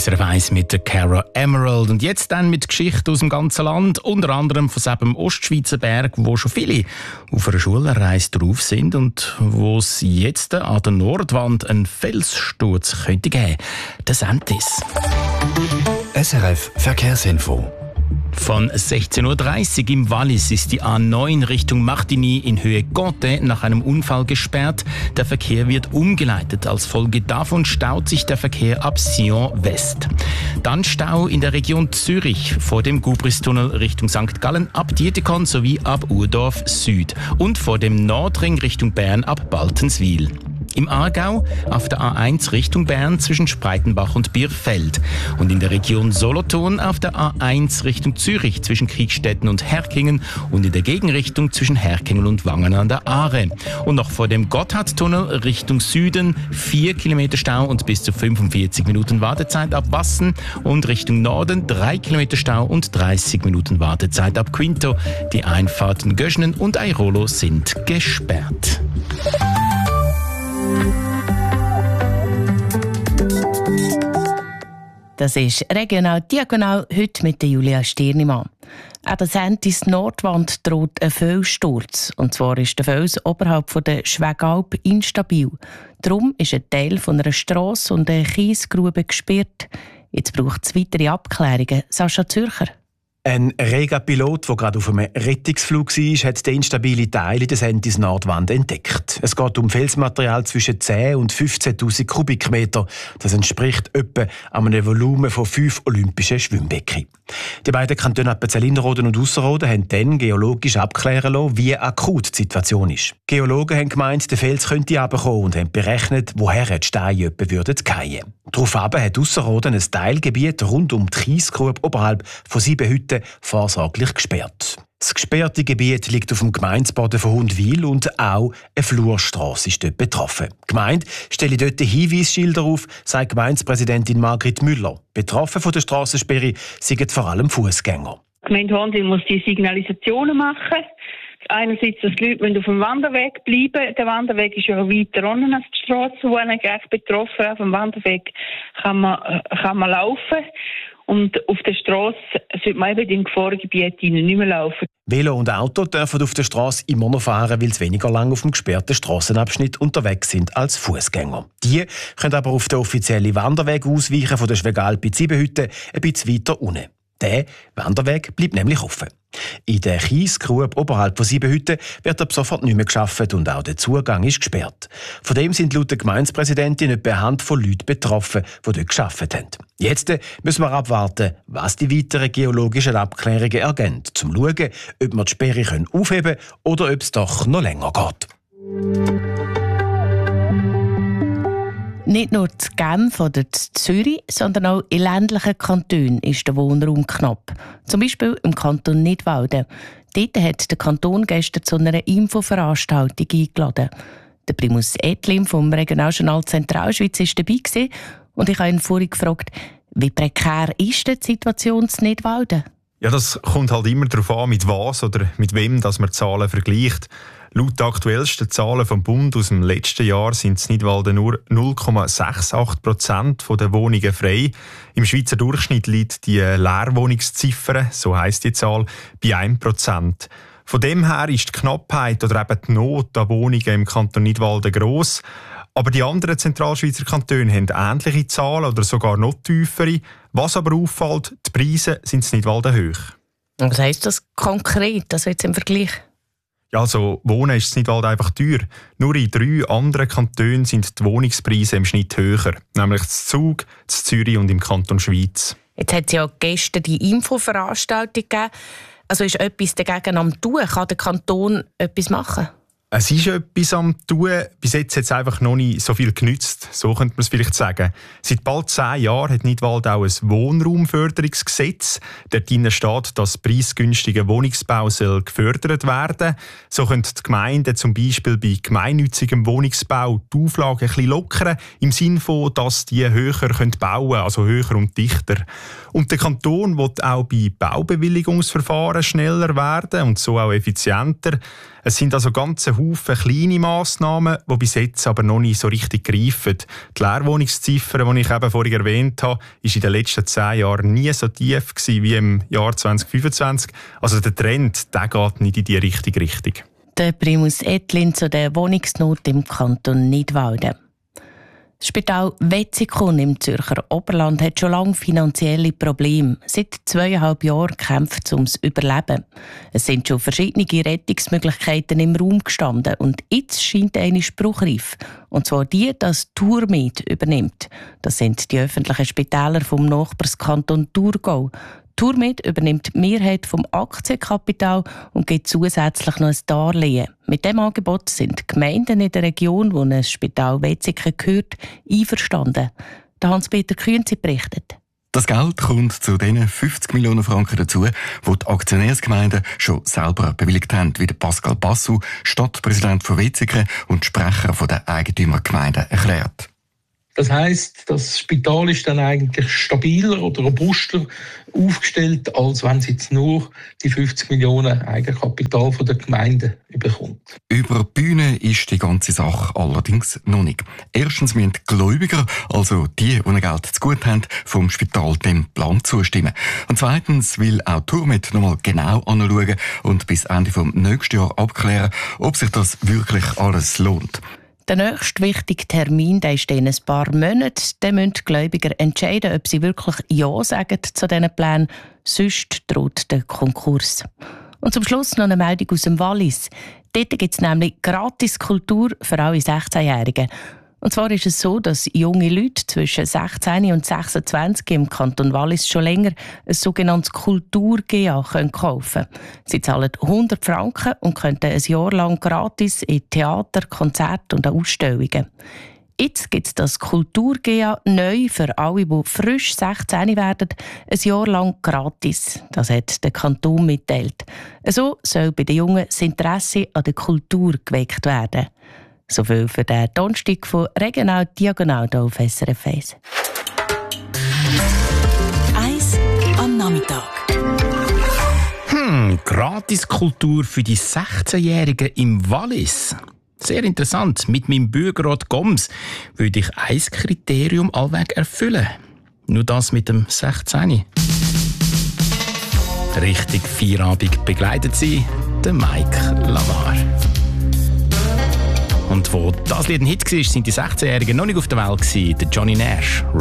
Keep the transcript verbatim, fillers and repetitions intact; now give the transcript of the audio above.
S R F eins mit der Cara Emerald. Und jetzt dann mit Geschichten aus dem ganzen Land, unter anderem von diesem Ostschweizer Berg, wo schon viele auf einer Schulreise drauf sind und wo es jetzt an der Nordwand einen Felssturz könnte geben. Der Sentis. S R F Verkehrsinfo. Von sechzehn Uhr dreißig im Wallis ist die A neun Richtung Martigny in Höhe Gotte nach einem Unfall gesperrt. Der Verkehr wird umgeleitet. Als Folge davon staut sich der Verkehr ab Sion West. Dann Stau in der Region Zürich vor dem Gubristunnel Richtung Sankt Gallen ab Dietikon sowie ab Urdorf Süd und vor dem Nordring Richtung Bern ab Baltenswil. Im Aargau auf der A eins Richtung Bern zwischen Spreitenbach und Birfeld und in der Region Solothurn auf der A eins Richtung Zürich zwischen Kriegstetten und Herkingen und in der Gegenrichtung zwischen Herkingen und Wangen an der Aare. Und noch vor dem Gotthardtunnel Richtung Süden vier Kilometer Stau und bis zu fünfundvierzig Minuten Wartezeit ab Wassen und Richtung Norden drei Kilometer Stau und dreißig Minuten Wartezeit ab Quinto. Die Einfahrten Göschnen und Airolo sind gesperrt. Das ist «Regional Diagonal» heute mit der Julia Stirnimann. An der Sentis Nordwand droht ein Felssturz. Und zwar ist der Fels oberhalb von der Schwegalp instabil. Darum ist ein Teil von einer Strasse und einer Kiesgrube gesperrt. Jetzt braucht es weitere Abklärungen. Sascha Zürcher. Ein Rega-Pilot, der gerade auf einem Rettungsflug war, hat den instabile Teil in der Sentis Nordwand entdeckt. Es geht um Felsmaterial zwischen zehn und fünfzehntausend Kubikmeter. Das entspricht etwa einem Volumen von fünf olympischen Schwimmbecken. Die beiden Kantone Appenzell-Innerrhoden und Ausserrhoden haben dann geologisch abklären lassen, wie akut die Situation ist. Geologen haben gemeint, der Fels könnte runterkommen und haben berechnet, woher die Steine etwa würden fallen. Daraufhin hat Ausserrhoden ein Teilgebiet rund um die Kiesgrube oberhalb von sieben Hütten vorsorglich gesperrt. Das gesperrte Gebiet liegt auf dem Gemeindeboden von Hundwil und auch eine Flurstrasse ist dort betroffen. Die Gemeinde stelle dort Hinweisschilder auf, sagt Gemeindepräsidentin Margrit Müller. Betroffen von der Strassensperre sind vor allem Fußgänger. Die Gemeinde Hundwil muss die Signalisationen machen. Einerseits, dass die Leute auf dem Wanderweg bleiben. Der Wanderweg ist ja weiter unten als die Strasse, wo eigentlich betroffen. Auf dem Wanderweg kann man, kann man laufen. Und auf der Strasse sollte man eben im Gefahrengebiet nicht mehr laufen. Velo und Auto dürfen auf der Strasse immer noch fahren, weil sie weniger lang auf dem gesperrten Strassenabschnitt unterwegs sind als Fußgänger. Die können aber auf den offiziellen Wanderweg ausweichen von der Schwegalp in Siebenhütte ein bisschen weiter unten. Der Wanderweg bleibt nämlich offen. In der Kiesgrube oberhalb von Siebenhütte wird ab sofort nicht mehr gearbeitet und auch der Zugang ist gesperrt. Von dem sind laut der Gemeindepräsidentin etwa eine Handvoll Leute betroffen, die dort gearbeitet haben. Jetzt müssen wir abwarten, was die weiteren geologischen Abklärungen ergeben, um zu schauen, ob wir die Sperre aufheben können oder ob es doch noch länger geht. Nicht nur zu Genf oder zu Zürich, sondern auch in ländlichen Kantonen ist der Wohnraum knapp. Zum Beispiel im Kanton Nidwalden. Dort hat der Kanton gestern zu einer Infoveranstaltung eingeladen. Der Primus Etlin vom Regionaljournal Zentralschweiz war dabei gewesen, und ich habe ihn vorhin gefragt, wie prekär ist die Situation in Nidwalden? Ja, das kommt halt immer darauf an, mit was oder mit wem dass man Zahlen vergleicht. Laut den aktuellsten Zahlen vom Bund aus dem letzten Jahr sind in Nidwalden nur null Komma achtundsechzig Prozent der Wohnungen frei. Im Schweizer Durchschnitt liegt die Leerwohnungsziffer, so heisst die Zahl, bei ein Prozent. Von dem her ist die Knappheit oder eben die Not an Wohnungen im Kanton Nidwalden gross. Aber die anderen Zentralschweizer Kantone haben ähnliche Zahlen oder sogar noch tiefere. Was aber auffällt, die Preise sind in Nidwalden hoch. Was heisst das konkret, also jetzt im Vergleich? Ja, also Wohnen ist in Nidwalden einfach teuer. Nur in drei anderen Kantonen sind die Wohnungspreise im Schnitt höher. Nämlich in Zug, in Zürich und im Kanton Schweiz. Jetzt hat es ja gestern die Infoveranstaltung gegeben. Also ist etwas dagegen am Tun? Kann der Kanton etwas machen? Es ist etwas am Tun. Bis jetzt hat es einfach noch nicht so viel genützt. So könnte man es vielleicht sagen. Seit bald zehn Jahren hat Nidwalden auch ein Wohnraumförderungsgesetz. Dort steht, dass preisgünstiger Wohnungsbau soll gefördert werden. So können die Gemeinden zum Beispiel bei gemeinnützigem Wohnungsbau die Auflagen ein bisschen lockern, im Sinne von, dass die höher bauen können, also höher und dichter. Und der Kanton will auch bei Baubewilligungsverfahren schneller werden und so auch effizienter. Es sind also ganze Haufen kleine Massnahmen, die bis jetzt aber noch nicht so richtig greifen. Die Leerwohnungsziffer, die ich eben vorhin erwähnt habe, war in den letzten zehn Jahren nie so tief gewesen wie im Jahr zwanzig fünfundzwanzig. Also der Trend, der geht nicht in die richtige Richtung. Der Primus Ettlin zu der Wohnungsnot im Kanton Nidwalden. Das Spital Wetzikon im Zürcher Oberland hat schon lange finanzielle Probleme. Seit zweieinhalb Jahren kämpft es ums Überleben. Es sind schon verschiedene Rettungsmöglichkeiten im Raum gestanden und jetzt scheint eine spruchreif. Und zwar die, dass Tourmed übernimmt. Das sind die öffentlichen Spitäler vom Nachbarskanton Thurgau. Tourmed übernimmt die Mehrheit vom Aktienkapital und gibt zusätzlich noch ein Darlehen. Mit diesem Angebot sind die Gemeinden in der Region, wo ein Spital Wetzikon gehört, einverstanden. Hans-Peter Künzi berichtet. Das Geld kommt zu den fünfzig Millionen Franken dazu, die die Aktionärsgemeinden schon selber bewilligt haben, wie Pascal Bassou, Stadtpräsident von Wetzikon und Sprecher der Eigentümergemeinde, erklärt. Das heisst, das Spital ist dann eigentlich stabiler oder robuster aufgestellt, als wenn es jetzt nur die fünfzig Millionen Eigenkapital von der Gemeinde bekommt. Über die Bühne ist die ganze Sache allerdings noch nicht. Erstens müssen die Gläubiger, also die, die Geld zu gut haben, vom Spital dem Plan zustimmen. Und zweitens will auch Tourmed nochmal genau anschauen und bis Ende des nächsten Jahres abklären, ob sich das wirklich alles lohnt. Der nächste wichtige Termin der ist in ein paar Monaten. Dann müssen die Gläubiger entscheiden, ob sie wirklich Ja sagen zu diesen Plänen. Sonst droht der Konkurs. Und zum Schluss noch eine Meldung aus dem Wallis. Dort gibt es nämlich gratis Kultur für alle sechzehnjährigen. Und zwar ist es so, dass junge Leute zwischen sechzehn und sechsundzwanzig im Kanton Wallis schon länger ein sogenanntes Kultur-G A kaufen können. Sie zahlen hundert Franken und können ein Jahr lang gratis in Theater, Konzerte und Ausstellungen. Jetzt gibt es das Kultur-G A neu für alle, die frisch sechzehn werden, ein Jahr lang gratis. Das hat der Kanton mitteilt. So soll bei den Jungen das Interesse an der Kultur geweckt werden. So viel für den Donnerstag von Regional Diagonal hier auf S R F eins. Eins am Nachmittag. Hm, Gratiskultur für die sechzehnjährigen im Wallis. Sehr interessant. Mit meinem Bürgerrat Goms würde ich ein Kriterium allweg erfüllen. Nur das mit dem sechzehn. Richtig Feierabend begleitet sie der Mike Lamar. Und wo das Lied ein Hit war, sind die sechzehnjährigen noch nicht auf der Welt gewesen. Der Johnny Nash.